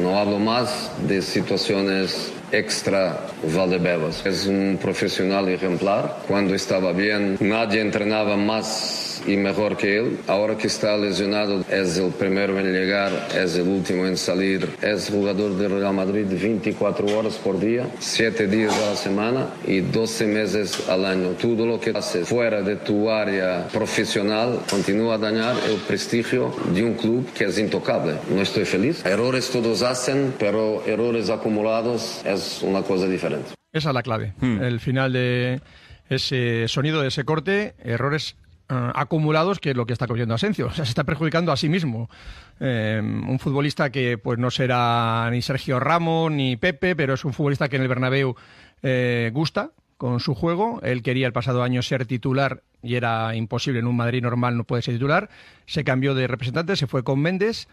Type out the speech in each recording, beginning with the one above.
No hablo más de situaciones extra Valdebebas. Es un profesional ejemplar. Cuando estaba bien, nadie entrenaba más y mejor que él. Ahora que está lesionado, es el primero en llegar, es el último en salir. Es jugador del Real Madrid 24 horas por día, 7 días a la semana y 12 meses al año. Todo lo que haces fuera de tu área profesional continúa a dañar el prestigio de un club que es intocable. No estoy feliz. Errores todos hacen, pero errores acumulados es una cosa diferente. Esa es la clave. El final de ese sonido, de ese corte, errores acumulados, que es lo que está cometiendo Asensio. O sea, se está perjudicando a sí mismo. Un futbolista que pues no será ni Sergio Ramos ni Pepe, pero es un futbolista que en el Bernabéu gusta con su juego. Él quería el pasado año ser titular y era imposible. En un Madrid normal no puede ser titular. Se cambió de representante, se fue con Méndez,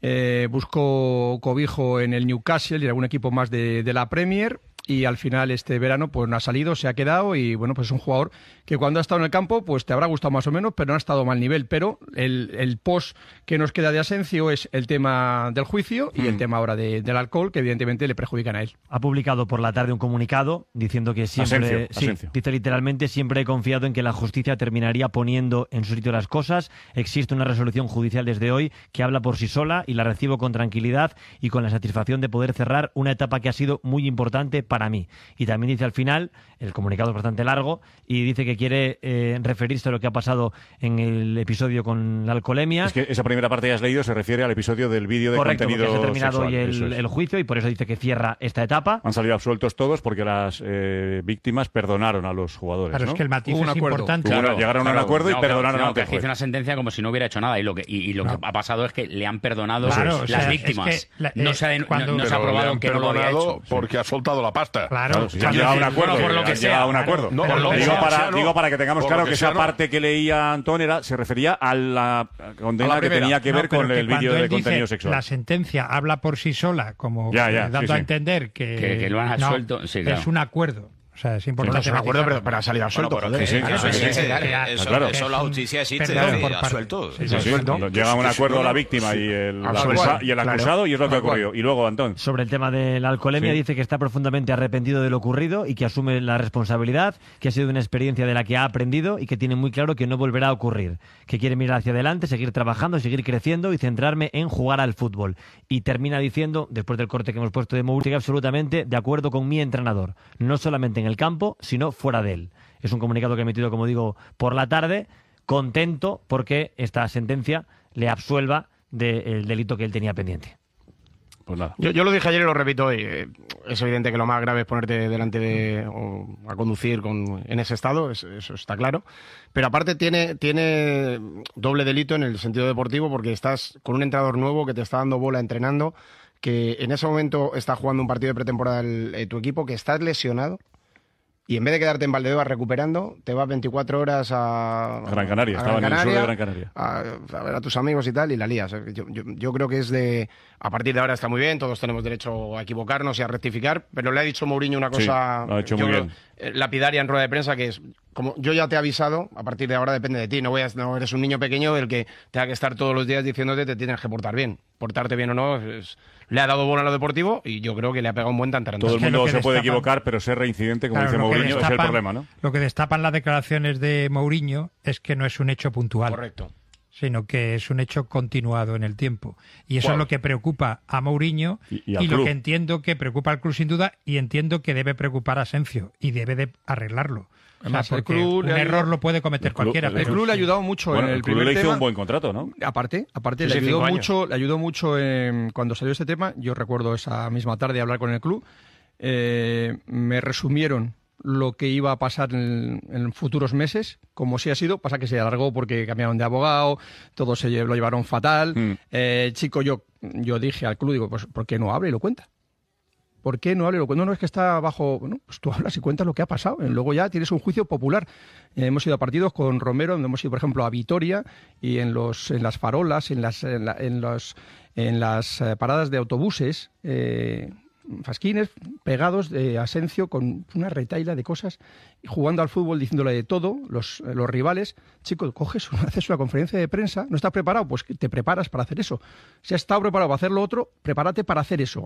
buscó cobijo en el Newcastle y en algún equipo más de la Premier. Y al final este verano pues no ha salido, se ha quedado y bueno, pues es un jugador que cuando ha estado en el campo pues te habrá gustado más o menos, pero no ha estado a mal nivel. Pero el post que nos queda de Asensio es el tema del juicio y el tema ahora del alcohol, que evidentemente le perjudican a él. Ha publicado por la tarde un comunicado diciendo que siempre, Asensio. dice literalmente, siempre he confiado en que la justicia terminaría poniendo en su sitio las cosas. Existe una resolución judicial desde hoy que habla por sí sola y la recibo con tranquilidad y con la satisfacción de poder cerrar una etapa que ha sido muy importante para mí. Y también dice al final, el comunicado es bastante largo, y dice que quiere referirse a lo que ha pasado en el episodio con la alcoholemia. Es que esa primera parte que has leído se refiere al episodio del vídeo de contenido porque se ha terminado sexual. hoy el juicio y por eso dice que cierra esta etapa. Han salido absueltos todos porque las víctimas perdonaron a los jugadores. Claro, ¿no? es que el matiz es importante. Llegaron a un acuerdo y perdonaron a que hizo una sentencia como si no hubiera hecho nada y lo que ha pasado es que le han perdonado las víctimas. Es que no se ha probado que no lo había hecho. Porque ha soltado la pasta. Claro, si han llegado a un acuerdo. Por lo que sea. A un acuerdo. Digo para que tengamos claro que esa parte que leía Antón se refería a la condena que tenía que ver con el vídeo de contenido sexual. La sentencia habla por sí sola, como dando a entender que lo han absuelto. Sí, claro. Es un acuerdo. O sea, es importante. Es un acuerdo, pero ha salido absuelto. Eso la justicia existe, absuelto. Llega a un acuerdo la víctima y el acusado y es lo que ha ocurrido. Y luego, Antón. Sobre el tema de la alcoholemia, dice que está profundamente arrepentido de lo ocurrido y que asume la responsabilidad, que ha sido una experiencia de la que ha aprendido y que tiene muy claro que no volverá a ocurrir. Que quiere mirar hacia adelante, seguir trabajando, seguir creciendo y centrarme en jugar al fútbol. Y termina diciendo, después del corte que hemos puesto de Mourinho, que absolutamente de acuerdo con mi entrenador. No solamente en el campo, sino fuera de él. Es un comunicado que ha emitido, como digo, por la tarde, contento porque esta sentencia le absuelva del delito que él tenía pendiente. Pues nada. Yo lo dije ayer y lo repito hoy. Es evidente que lo más grave es ponerte delante a conducir en ese estado, eso está claro. Pero aparte tiene doble delito en el sentido deportivo porque estás con un entrenador nuevo que te está dando bola entrenando, que en ese momento está jugando un partido de pretemporada tu equipo, que estás lesionado. Y en vez de quedarte en Valdebebas recuperando, te vas 24 horas a Gran Canaria, estaba en el sur de Gran Canaria. A ver a tus amigos y tal, y la lías. Yo creo que a partir de ahora está muy bien, todos tenemos derecho a equivocarnos y a rectificar, pero le ha dicho Mourinho una cosa lo ha hecho muy bien. Lapidaria en rueda de prensa, que es, como yo ya te he avisado, a partir de ahora depende de ti, no eres un niño pequeño del que tenga que estar todos los días diciéndote te tienes que portar bien. Portarte bien o no, le ha dado bola a lo deportivo y yo creo que le ha pegado un buen tantarantado. Todo el mundo se puede equivocar, pero ser reincidente, como dice Mourinho, es el problema, ¿no? Lo que destapan las declaraciones de Mourinho es que no es un hecho puntual. Correcto. Sino que es un hecho continuado en el tiempo. Y eso es lo que preocupa a Mourinho y lo que entiendo que preocupa al club sin duda y entiendo que debe preocupar a Asensio y debe de arreglarlo. Además, porque un error lo puede cometer cualquiera. El club le ha ayudado mucho en el primer tema. El club le hizo un buen contrato, ¿no? Aparte le ayudó mucho cuando salió este tema. Yo recuerdo esa misma tarde hablar con el club. Me resumieron lo que iba a pasar en futuros meses, como sí ha sido. Pasa que se alargó porque cambiaron de abogado, todo lo llevaron fatal. Chico, yo dije al club, digo, pues ¿por qué no habla y lo cuenta? ¿Por qué no habla y lo cuenta? No, es que está bajo... Bueno, pues tú hablas y cuentas lo que ha pasado. Luego ya tienes un juicio popular. Hemos ido a partidos con Romero, donde hemos ido, por ejemplo, a Vitoria y en las farolas, en las paradas de autobuses... fasquines pegados de Asensio con una retahíla de cosas, jugando al fútbol, diciéndole de todo, los rivales. Chico, haces una conferencia de prensa, ¿no estás preparado? Pues te preparas para hacer eso. Si has estado preparado para hacer lo otro, prepárate para hacer eso.